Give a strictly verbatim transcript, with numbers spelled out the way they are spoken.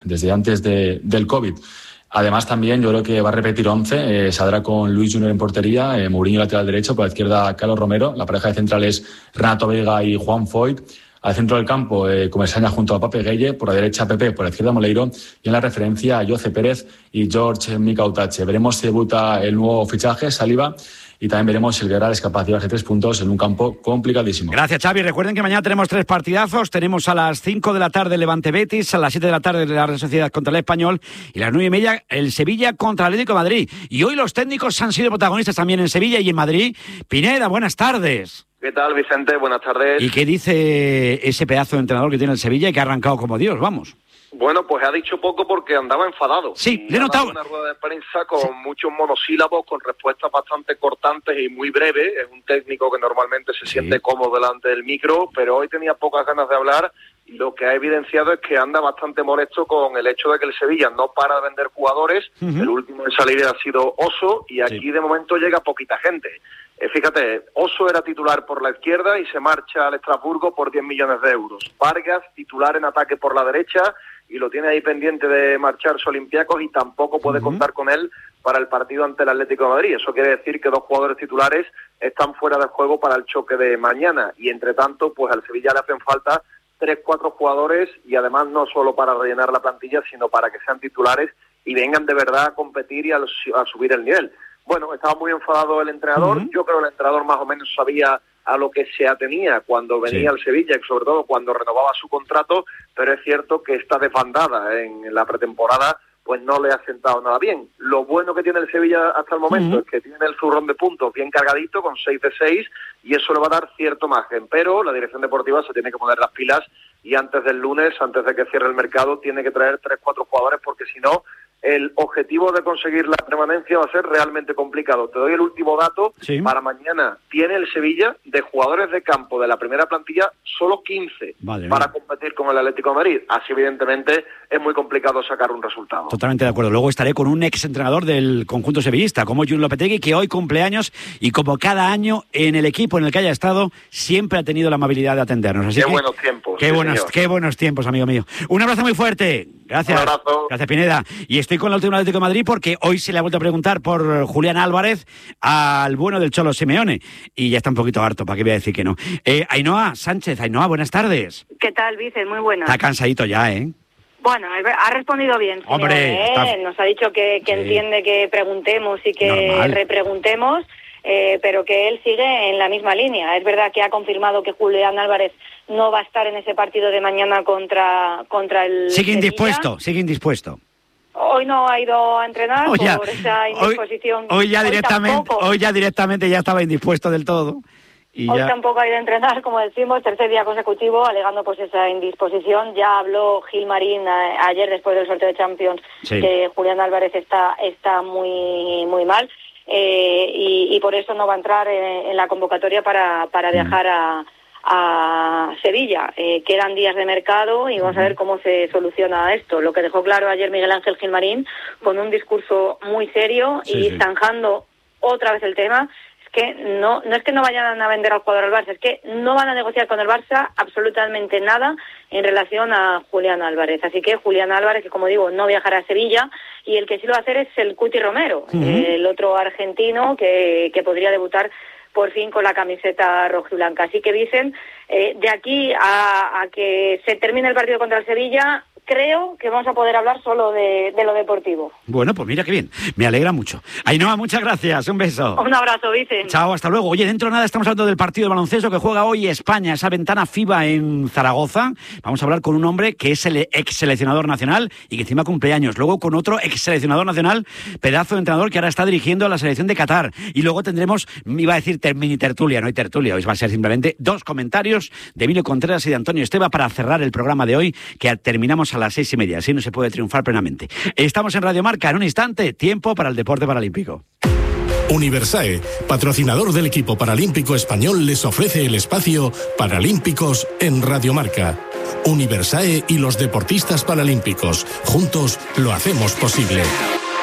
desde antes de, del COVID. Además, también yo creo que va a repetir once, eh, saldrá con Luis Junior en portería, eh, Mourinho lateral derecho, por la izquierda Carlos Romero, la pareja de centrales Renato Veiga y Juan Foyt, al centro del campo eh, Comesaña junto a Pape Gueye, por la derecha Pepe, por la izquierda Moleiro, y en la referencia Jose Pérez y George Mikautache. Veremos si debuta el nuevo fichaje, Saliba, y también veremos si el Villarreal es capaz de llevarse tres puntos en un campo complicadísimo. Gracias, Xavi. Recuerden que mañana tenemos tres partidazos. Tenemos a las cinco de la tarde Levante Betis, a las siete de la tarde la Real Sociedad contra el Español y a las nueve y media el Sevilla contra el Atlético de Madrid. Y hoy los técnicos han sido protagonistas también en Sevilla y en Madrid. Pineda, buenas tardes. ¿Qué tal, Vicente? Buenas tardes. ¿Y qué dice ese pedazo de entrenador que tiene el Sevilla y que ha arrancado como Dios? Vamos. Bueno, pues ha dicho poco porque andaba enfadado. Sí, le he notado. Una rueda de prensa con sí. muchos monosílabos, con respuestas bastante cortantes y muy breves. Es un técnico que normalmente se sí. siente cómodo delante del micro, pero hoy tenía pocas ganas de hablar y lo que ha evidenciado es que anda bastante molesto con el hecho de que el Sevilla no para de vender jugadores. Uh-huh. El último en salir ha sido Oso y aquí sí. de momento llega poquita gente. Eh, fíjate, Oso era titular por la izquierda y se marcha al Estrasburgo por diez millones de euros. Vargas, titular en ataque por la derecha, y lo tiene ahí pendiente de marcharse a Olympiacos y tampoco puede uh-huh. contar con él para el partido ante el Atlético de Madrid. Eso quiere decir que dos jugadores titulares están fuera de juego para el choque de mañana y entre tanto pues al Sevilla le hacen falta tres, cuatro jugadores y además no solo para rellenar la plantilla sino para que sean titulares y vengan de verdad a competir y a, a subir el nivel. Bueno, estaba muy enfadado el entrenador, uh-huh. yo creo que el entrenador más o menos sabía a lo que se atenía cuando venía sí. al Sevilla y sobre todo cuando renovaba su contrato, pero es cierto que esta desbandada en la pretemporada pues no le ha sentado nada bien. Lo bueno que tiene el Sevilla hasta el momento uh-huh. es que tiene el zurrón de puntos bien cargadito con seis de seis y eso le va a dar cierto margen, pero la dirección deportiva se tiene que poner las pilas y antes del lunes, antes de que cierre el mercado, tiene que traer tres, cuatro jugadores porque si no el objetivo de conseguir la permanencia va a ser realmente complicado. Te doy el último dato. Sí. Para mañana tiene el Sevilla de jugadores de campo de la primera plantilla solo quince vale, para bien. competir con el Atlético de Madrid. Así evidentemente es muy complicado sacar un resultado. Totalmente de acuerdo. Luego estaré con un ex entrenador del conjunto sevillista, como Jun Lopetegui, que hoy cumple años y como cada año en el equipo en el que haya estado siempre ha tenido la amabilidad de atendernos. Así qué que, buenos tiempos. Qué, sí, buenos, qué buenos tiempos, amigo mío. Un abrazo muy fuerte. Gracias. Un abrazo. Gracias, Pineda. Y estoy con la última Atlético de Madrid porque hoy se le ha vuelto a preguntar por Julián Álvarez al bueno del Cholo Simeone. Y ya está un poquito harto, ¿para qué voy a decir que no? Eh, Ainhoa Sánchez. Ainhoa, buenas tardes. ¿Qué tal, Vicen? Muy buenas. Está cansadito ya, ¿eh? Bueno, ha respondido bien. Hombre, Simeone, está... ¿eh? Nos ha dicho que, que sí. entiende que preguntemos y que Normal. repreguntemos. Eh, pero que él sigue en la misma línea. Es verdad que ha confirmado que Julián Álvarez no va a estar en ese partido de mañana contra, contra el Sigue Sevilla. indispuesto, sigue indispuesto. Hoy no ha ido a entrenar hoy ya, por esa indisposición. Hoy, hoy, ya hoy, directamente, hoy ya directamente ya estaba indispuesto del todo. Y hoy ya... tampoco ha ido a entrenar, como decimos, tercer día consecutivo, alegando pues esa indisposición. Ya habló Gilmarín a, ayer después del sorteo de Champions sí. que Julián Álvarez está, está muy, muy mal. Eh, y, y por eso no va a entrar en, en la convocatoria para, para viajar a, a Sevilla. Eh, quedan días de mercado y vamos a ver cómo se soluciona esto. Lo que dejó claro ayer Miguel Ángel Gilmarín con un discurso muy serio sí, y sí. zanjando otra vez el tema. Que no no es que no vayan a vender al jugador al Barça, es que no van a negociar con el Barça absolutamente nada en relación a Julián Álvarez. Así que Julián Álvarez, que como digo, no viajará a Sevilla, y el que sí lo va a hacer es el Cuti Romero, uh-huh. el otro argentino que, que podría debutar por fin con la camiseta rojiblanca. Así que dicen, eh, de aquí a, a que se termine el partido contra el Sevilla, creo que vamos a poder hablar solo de, de lo deportivo. Bueno, pues mira qué bien. Me alegra mucho. Ainhoa, muchas gracias. Un beso. Un abrazo, Vicen. Chao, hasta luego. Oye, dentro de nada estamos hablando del partido de baloncesto que juega hoy España, esa ventana FIBA en Zaragoza. Vamos a hablar con un hombre que es el ex seleccionador nacional y que encima cumpleaños. Luego con otro ex seleccionador nacional, pedazo de entrenador que ahora está dirigiendo a la selección de Qatar. Y luego tendremos, iba a decir ter, mini tertulia, no hay tertulia. Hoy va a ser simplemente dos comentarios de Emilio Contreras y de Antonio Esteba para cerrar el programa de hoy, que terminamos a las seis y media, así no se puede triunfar plenamente. Estamos en Radio Marca, en un instante, tiempo para el deporte paralímpico. Universae, patrocinador del equipo paralímpico español, les ofrece el espacio Paralímpicos en Radio Marca. Universae y los deportistas paralímpicos, juntos lo hacemos posible.